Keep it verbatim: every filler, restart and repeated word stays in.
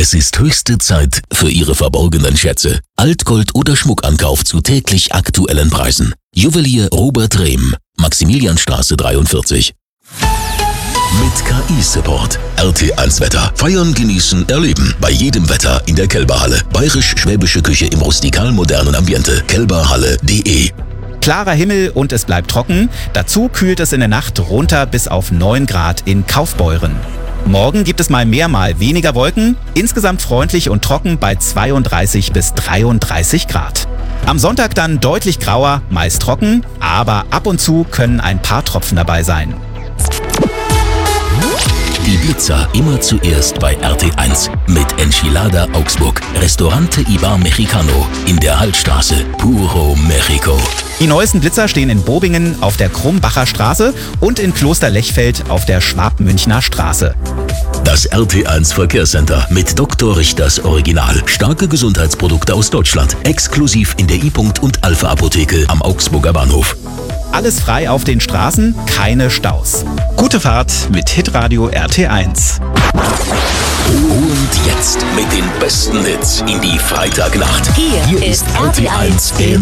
Es ist höchste Zeit für Ihre verborgenen Schätze. Altgold oder Schmuckankauf zu täglich aktuellen Preisen. Juwelier Robert Rehm, Maximilianstraße dreiundvierzig. Mit K I-Support. R T eins Wetter. Feiern, genießen, erleben. Bei jedem Wetter in der Kelberhalle. Bayerisch-schwäbische Küche im rustikal-modernen Ambiente. kelberhalle punkt de. Klarer Himmel und es bleibt trocken. Dazu kühlt es in der Nacht runter bis auf neun Grad in Kaufbeuren. Morgen gibt es mal mehr, mal weniger Wolken. Insgesamt freundlich und trocken bei zweiunddreißig bis dreiunddreißig Grad. Am Sonntag dann deutlich grauer, meist trocken, aber ab und zu können ein paar Tropfen dabei sein. Die Blitzer immer zuerst bei R T eins mit Enchilada Augsburg. Restaurante Ibar Mexicano in der Hallstraße. Puro Mexico. Die neuesten Blitzer stehen in Bobingen auf der Krumbacher Straße und in Kloster Lechfeld auf der Schwabmünchner Straße. Das R T eins Verkehrscenter mit Doktor Richters Original. Starke Gesundheitsprodukte aus Deutschland. Exklusiv in der I-Punkt und Alpha Apotheke am Augsburger Bahnhof. Alles frei auf den Straßen, keine Staus. Gute Fahrt mit Hitradio R T eins. Und jetzt mit den besten Hits in die Freitagnacht. Hier, Hier ist R T eins, der